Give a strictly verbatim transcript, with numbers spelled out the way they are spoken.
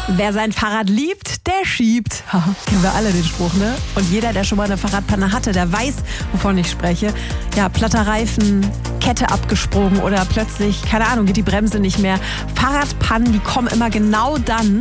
Wer sein Fahrrad liebt, der schiebt. Kennen wir alle den Spruch, ne? Und jeder, der schon mal eine Fahrradpanne hatte, der weiß, wovon ich spreche. Ja, platter Reifen, Kette abgesprungen oder plötzlich, keine Ahnung, geht die Bremse nicht mehr. Fahrradpannen, die kommen immer genau dann,